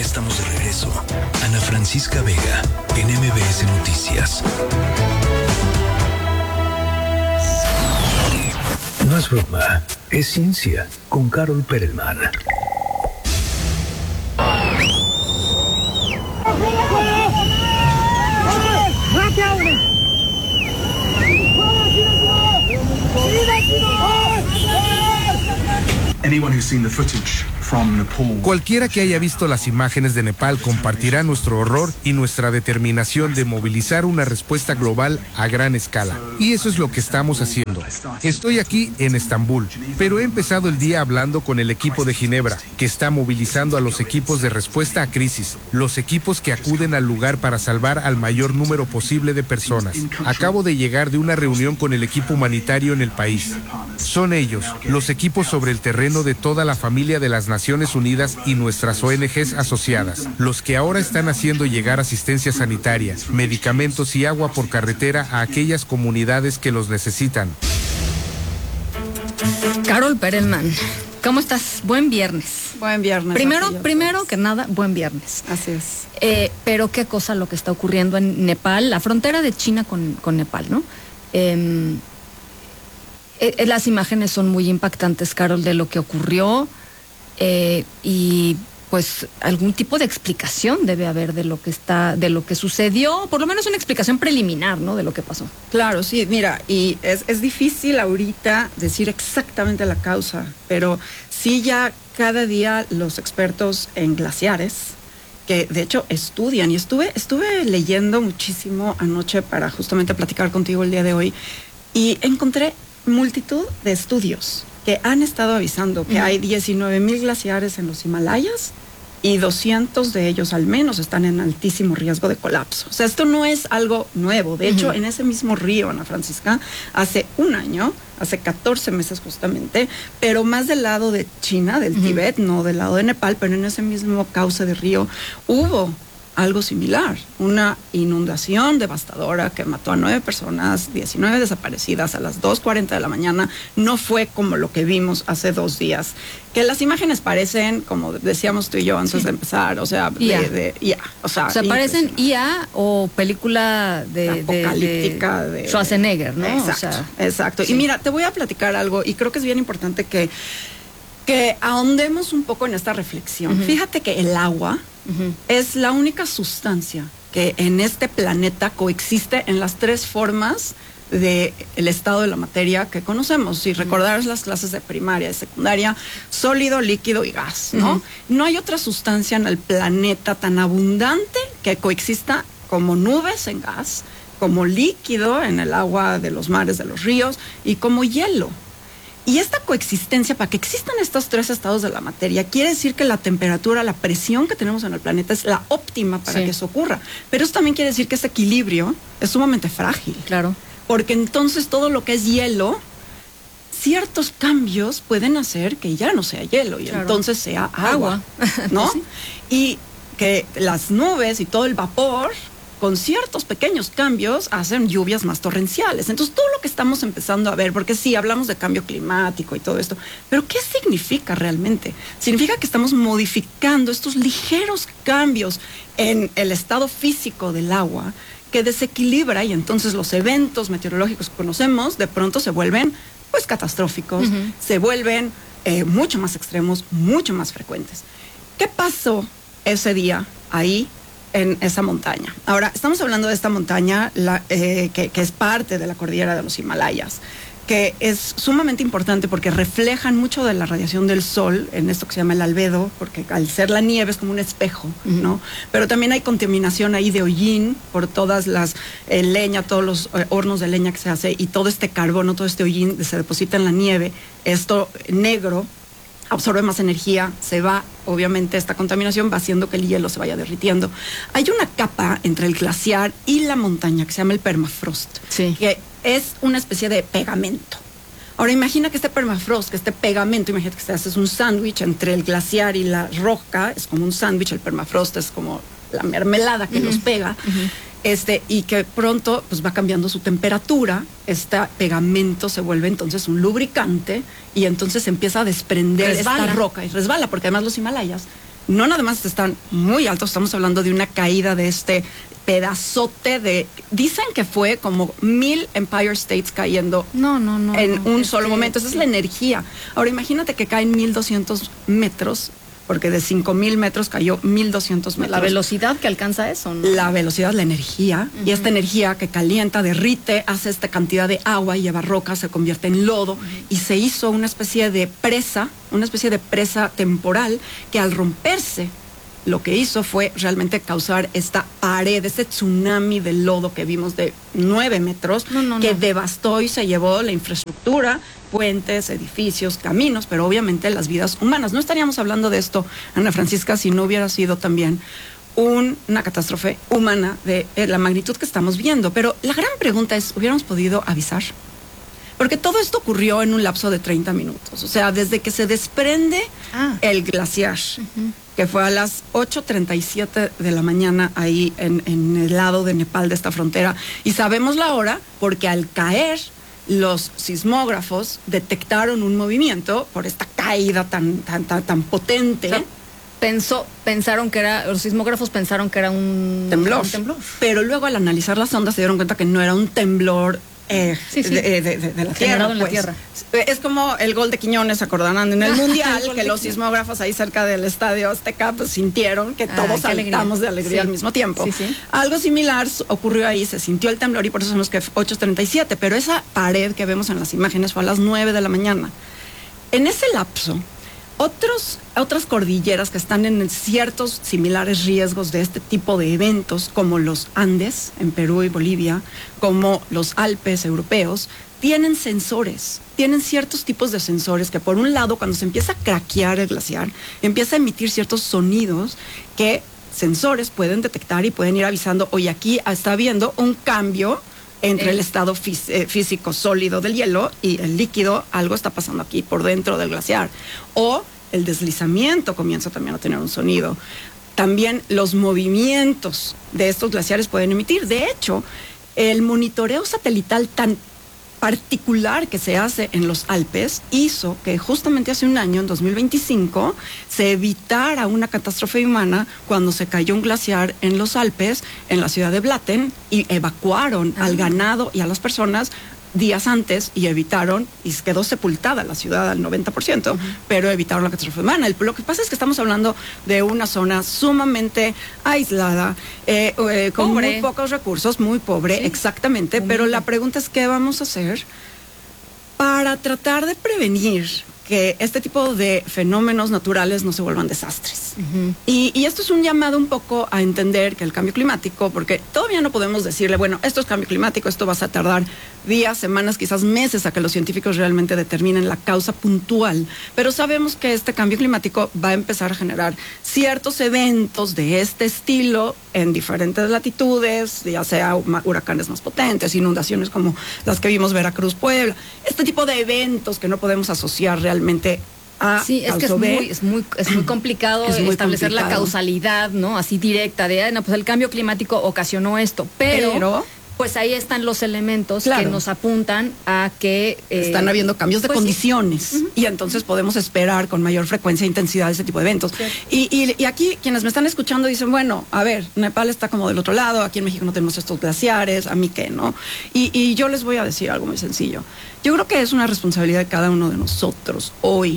estamos de regreso. Ana Francisca Vega, en MBS Noticias. No es broma, es ciencia, con Carol Perelman. Cualquiera que haya visto las imágenes de Nepal compartirá nuestro horror y nuestra determinación de movilizar una respuesta global a gran escala. Y eso es lo que estamos haciendo. Estoy aquí en Estambul, pero he empezado el día hablando con el equipo de Ginebra, que está movilizando a los equipos de respuesta a crisis, los equipos que acuden al lugar para salvar al mayor número posible de personas. Acabo de llegar de una reunión con el equipo humanitario en el país. Son ellos, los equipos sobre el terreno de toda la familia de las Naciones Unidas y nuestras ONGs asociadas, los que ahora están haciendo llegar asistencia sanitaria, medicamentos y agua por carretera a aquellas comunidades que los necesitan. Carol Perelman, ¿cómo estás? Buen viernes. Buen viernes. Primero que nada, buen viernes. Así es. Pero qué cosa lo que está ocurriendo en Nepal, la frontera de China con Nepal, ¿no? Las imágenes son muy impactantes, Carol, de lo que ocurrió y pues algún tipo de explicación debe haber de lo que sucedió, por lo menos una explicación preliminar, ¿no? De lo que pasó. Claro, sí, mira, y es difícil ahorita decir exactamente la causa, pero sí ya cada día los expertos en glaciares, que de hecho estudian, y estuve leyendo muchísimo anoche para justamente platicar contigo el día de hoy, y encontré multitud de estudios que han estado avisando que hay 19,000 glaciares en los Himalayas y 200 de ellos al menos están en altísimo riesgo de colapso. O sea, esto no es algo nuevo. De hecho, en ese mismo río, Ana Francisca, hace un año, hace 14 meses justamente, pero más del lado de China, del Tíbet, no del lado de Nepal, pero en ese mismo cauce de río hubo algo similar, una inundación devastadora que mató a 9 personas, 19 desaparecidas a las 2:40 de la mañana. No fue como lo que vimos hace 2 días. Que las imágenes parecen, como decíamos tú y yo antes de empezar, o sea, o sea, parecen IA o película apocalíptica de Schwarzenegger, ¿no? Exacto. Sí. Y mira, te voy a platicar algo, y creo que es bien importante que ahondemos un poco en esta reflexión. Fíjate que el agua es la única sustancia que en este planeta coexiste en las 3 formas del estado de la materia que conocemos. Si recordaras las clases de primaria y secundaria, sólido, líquido y gas, ¿no? No hay otra sustancia en el planeta tan abundante que coexista como nubes en gas, como líquido en el agua de los mares, de los ríos, y como hielo. Y esta coexistencia, para que existan estos 3 estados de la materia, quiere decir que la temperatura, la presión que tenemos en el planeta es la óptima para que eso ocurra. Pero eso también quiere decir que ese equilibrio es sumamente frágil. Claro. Porque entonces todo lo que es hielo, ciertos cambios pueden hacer que ya no sea hielo y entonces sea agua, ¿no? Sí. Y que las nubes y todo el vapor, con ciertos pequeños cambios, hacen lluvias más torrenciales. Entonces, todo lo que estamos empezando a ver, porque sí, hablamos de cambio climático y todo esto, pero ¿qué significa realmente? Significa que estamos modificando estos ligeros cambios en el estado físico del agua que desequilibra, y entonces los eventos meteorológicos que conocemos de pronto se vuelven, pues, catastróficos, se vuelven mucho más extremos, mucho más frecuentes. ¿Qué pasó ese día ahí en esa montaña? Ahora, estamos hablando de esta montaña que es parte de la cordillera de los Himalayas, que es sumamente importante porque reflejan mucho de la radiación del sol en esto que se llama el albedo, porque al ser la nieve es como un espejo, ¿no? Pero también hay contaminación ahí de hollín por todas las leña, todos los hornos de leña que se hace, y todo este carbono, todo este hollín se deposita en la nieve. Esto negro absorbe más energía, se va, obviamente esta contaminación va haciendo que el hielo se vaya derritiendo. Hay una capa entre el glaciar y la montaña que se llama el permafrost, que es una especie de pegamento. Ahora imagina que este permafrost, que este pegamento, imagínate que te haces un sándwich entre el glaciar y la roca, es como un sándwich, el permafrost es como la mermelada que los pega, y que pronto pues va cambiando su temperatura, este pegamento se vuelve entonces un lubricante y entonces empieza a desprender esta roca y resbala, porque además los Himalayas no nada más están muy altos, estamos hablando de una caída de este pedazote de... Dicen que fue como 1000 Empire States cayendo en un solo momento. Esa es la energía. Ahora imagínate que caen 1200 metros, porque de 5000 metros cayó 1200 metros. La velocidad que alcanza eso, ¿no? La velocidad, la energía, y esta energía que calienta, derrite, hace esta cantidad de agua y lleva roca, se convierte en lodo, y se hizo una especie de presa temporal que al romperse, lo que hizo fue realmente causar esta pared, este tsunami de lodo que vimos de 9 metros, que devastó y se llevó la infraestructura, puentes, edificios, caminos, pero obviamente las vidas humanas. No estaríamos hablando de esto, Ana Francisca, si no hubiera sido también una catástrofe humana de la magnitud que estamos viendo. Pero la gran pregunta es, ¿hubiéramos podido avisar? Porque todo esto ocurrió en un lapso de 30 minutos. O sea, desde que se desprende el glaciar, que fue a las 8:37 de la mañana ahí en el lado de Nepal de esta frontera. Y sabemos la hora porque al caer, los sismógrafos detectaron un movimiento por esta caída tan potente. O sea, los sismógrafos pensaron que era un temblor. Pero luego al analizar las ondas se dieron cuenta que no era un temblor de la tierra, en la tierra. Es como el gol de Quiñones, acordarán, en el Mundial, que los sismógrafos ahí cerca del Estadio Azteca pues sintieron que todos saltamos de alegría al mismo tiempo. Algo similar ocurrió ahí, se sintió el temblor y por eso sabemos que 8:37, pero esa pared que vemos en las imágenes fue a las 9 de la mañana. En ese lapso, otras cordilleras que están en ciertos similares riesgos de este tipo de eventos, como los Andes en Perú y Bolivia, como los Alpes europeos, tienen sensores, tienen ciertos tipos de sensores que por un lado cuando se empieza a craquear el glaciar, empieza a emitir ciertos sonidos que sensores pueden detectar y pueden ir avisando, oye, aquí está habiendo un cambio entre el estado físico sólido del hielo y el líquido, algo está pasando aquí por dentro del glaciar. O el deslizamiento comienza también a tener un sonido. También los movimientos de estos glaciares pueden emitir. De hecho, el monitoreo satelital tan particular que se hace en los Alpes hizo que justamente hace un año, en 2025, se evitara una catástrofe humana cuando se cayó un glaciar en los Alpes, en la ciudad de Blatten, y evacuaron al ganado y a las personas días antes y evitaron, y quedó sepultada la ciudad al 90%, pero evitaron la catástrofe humana. Lo que pasa es que estamos hablando de una zona sumamente aislada, con muy pocos recursos, muy pobre, exactamente, pero la pregunta es, ¿qué vamos a hacer para tratar de prevenir que este tipo de fenómenos naturales no se vuelvan desastres? Y esto es un llamado un poco a entender que el cambio climático, porque todavía no podemos decirle, bueno, esto es cambio climático, esto va a tardar días, semanas, quizás meses a que los científicos realmente determinen la causa puntual, pero sabemos que este cambio climático va a empezar a generar ciertos eventos de este estilo en diferentes latitudes, ya sea huracanes más potentes, inundaciones como las que vimos Veracruz, Puebla, este tipo de eventos que no podemos asociar realmente a es que es muy complicado establecer la causalidad, ¿no? Así directa de, pues el cambio climático ocasionó esto, pero pues ahí están los elementos que nos apuntan a que están habiendo cambios de condiciones y entonces podemos esperar con mayor frecuencia e intensidad ese tipo de eventos. Y aquí quienes me están escuchando dicen, bueno, a ver, Nepal está como del otro lado, aquí en México no tenemos estos glaciares, a mí qué, ¿no? Y yo les voy a decir algo muy sencillo. Yo creo que es una responsabilidad de cada uno de nosotros hoy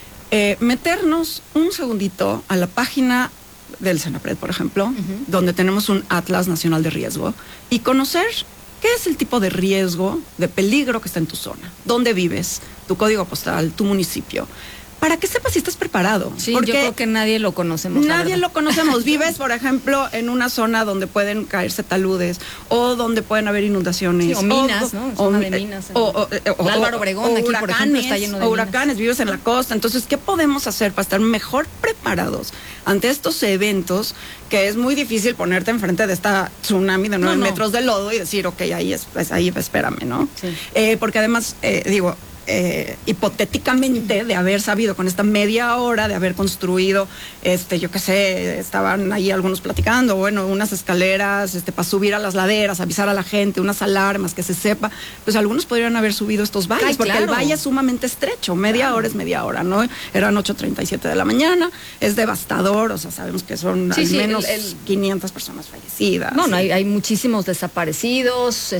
meternos un segundito a la página del Senapred, por ejemplo, donde tenemos un Atlas Nacional de Riesgo, y conocer qué es el tipo de riesgo, de peligro que está en tu zona, dónde vives, tu código postal, tu municipio, para que sepas si estás preparado. Sí, porque yo creo que nadie lo conocemos. Nadie lo conocemos. Vives, por ejemplo, en una zona donde pueden caerse taludes o donde pueden haber inundaciones. O minas, ¿no? Zona de minas. El Álvaro Obregón, aquí, por ejemplo, está lleno de huracanes, vives en la costa. Entonces, ¿qué podemos hacer para estar mejor preparados ante estos eventos que es muy difícil ponerte enfrente de esta tsunami de 9 metros de lodo y decir, ok, ahí espérame, ¿no? Sí. Porque además, hipotéticamente, de haber sabido con esta media hora, de haber construido, yo qué sé, estaban ahí algunos platicando, bueno, unas escaleras, para subir a las laderas, avisar a la gente, unas alarmas, que se sepa, pues algunos podrían haber subido estos valles, porque el valle es sumamente estrecho, media hora es media hora, ¿no? Eran 8:37 de la mañana, es devastador, o sea, sabemos que son al menos 500 personas fallecidas. No, hay muchísimos desaparecidos,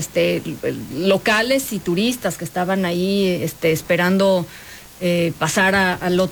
locales y turistas que estaban ahí, esperando pasar al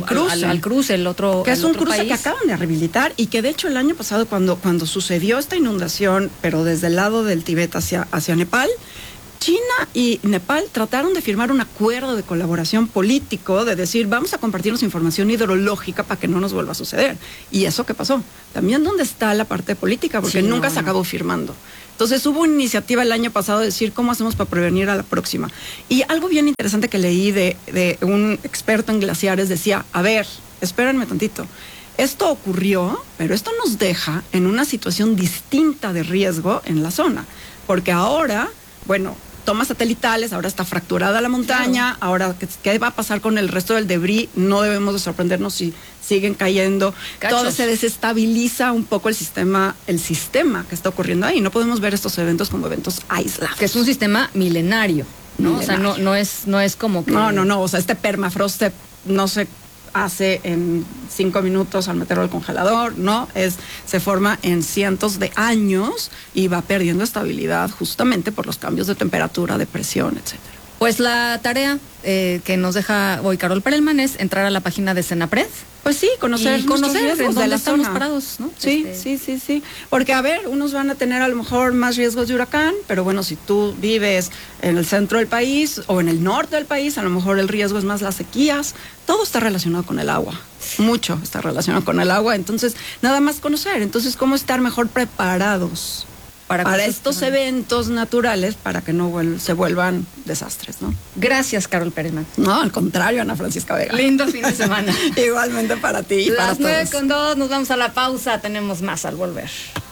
cruce, el otro que es un cruce país. Que acaban de rehabilitar y que de hecho el año pasado cuando sucedió esta inundación, pero desde el lado del Tíbet hacia Nepal, China y Nepal trataron de firmar un acuerdo de colaboración político, de decir, vamos a compartirnos información hidrológica para que no nos vuelva a suceder. ¿Y eso qué pasó? También, ¿dónde está la parte política? Porque nunca se acabó firmando. Entonces hubo una iniciativa el año pasado de decir cómo hacemos para prevenir a la próxima. Y algo bien interesante que leí de un experto en glaciares decía, a ver, espérenme tantito. Esto ocurrió, pero esto nos deja en una situación distinta de riesgo en la zona. Porque ahora, bueno, tomas satelitales, ahora está fracturada la montaña, ahora ¿qué va a pasar con el resto del debris? No debemos de sorprendernos si siguen cayendo. Todo se desestabiliza un poco el sistema que está ocurriendo ahí. No podemos ver estos eventos como eventos aislados. Que es un sistema milenario, ¿no? Milenario. O sea, no es como que... No, o sea, permafrost no se hace en 5 minutos al meterlo al congelador, ¿no? Se forma en cientos de años y va perdiendo estabilidad justamente por los cambios de temperatura, de presión, etcétera. Pues la tarea que nos deja hoy Carol Perelman es entrar a la página de Senapred. Pues sí, conocer en dónde estamos parados, ¿no? Sí. Porque, a ver, unos van a tener a lo mejor más riesgos de huracán, pero bueno, si tú vives en el centro del país o en el norte del país, a lo mejor el riesgo es más las sequías. Todo está relacionado con el agua. Mucho está relacionado con el agua. Entonces, nada más conocer. Entonces, ¿cómo estar mejor preparados para estos eventos naturales, para que no se vuelvan desastres, ¿no? Gracias, Carol Perelman. No, al contrario, Ana Francisca Vega. Lindo fin de semana. Igualmente para ti y para todos. 9:02, nos vamos a la pausa, tenemos más al volver.